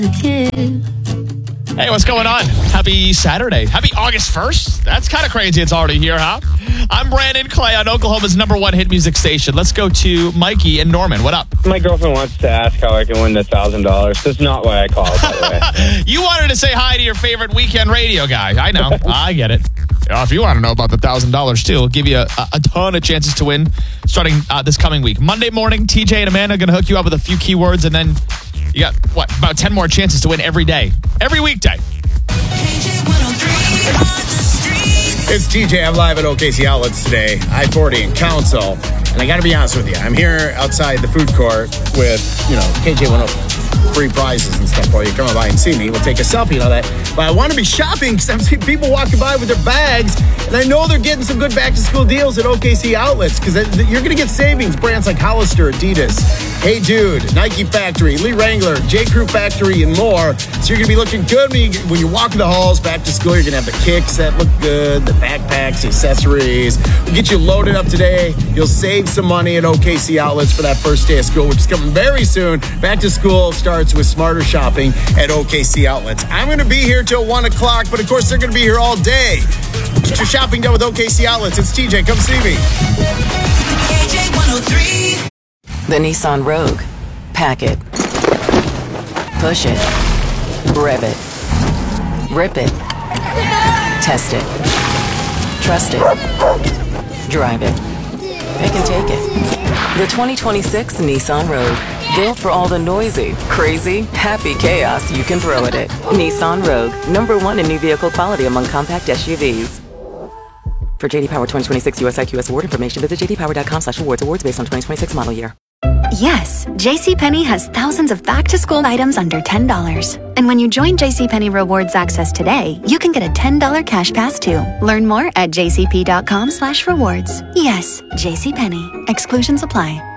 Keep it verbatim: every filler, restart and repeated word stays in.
Hey, what's going on? Happy Saturday. Happy August first. That's kind of crazy. It's already here, huh? I'm Brandon Clay on Oklahoma's number one hit music station. Let's go to Mikey and Norman. What up? My girlfriend wants to ask how I can win the one thousand dollars. That's not why I called, by the way. You wanted to say hi to your favorite weekend radio guy. I know. I get it. Uh, if you want to know about the one thousand dollars too, we'll give you a, a ton of chances to win starting uh, this coming week. Monday morning, T J and Amanda are going to hook you up with a few keywords, and then you got, what, about ten more chances to win every day. Every weekday. It's T J. I'm live at O K C Outlets today, I forty in Council. And I got to be honest with you, I'm here outside the food court with, you know, K J one oh free prizes and stuff while you come by and see me. We'll take a selfie and all that. But I want to be shopping because I'm seeing people walking by with their bags, and I know they're getting some good back-to-school deals at O K C Outlets because you're going to get savings. Brands like Hollister, Adidas, Hey Dude, Nike Factory, Lee Wrangler, J. Crew Factory, and more. So you're going to be looking good when you, when you walk in the halls back to school. You're going to have the kicks that look good, the backpacks, the accessories. We'll get you loaded up today. You'll save some money at O K C Outlets for that first day of school, which is coming very soon. Back to school starts with smarter shopping at O K C Outlets. I'm going to be here till one o'clock, but of course they're going to be here all day. Get your shopping done with O K C Outlets. It's T J. Come see me. K J one oh three. The Nissan Rogue. Pack it. Push it. Rev it. Rip it. Test it. Trust it. Drive it. Pick and take it. The twenty twenty-six Nissan Rogue. Built for all the noisy, crazy, happy chaos you can throw at it. Nissan Rogue. Number one in new vehicle quality among compact S U Vs. For J D Power twenty twenty-six U S I Q S award information, visit j d power dot com slash awards. Awards based on twenty twenty-six model year. Yes, JCPenney has thousands of back-to-school items under ten dollars. And when you join JCPenney Rewards Access today, you can get a ten dollars cash pass too. Learn more at j c p dot com slash rewards. Yes, JCPenney. Exclusions apply.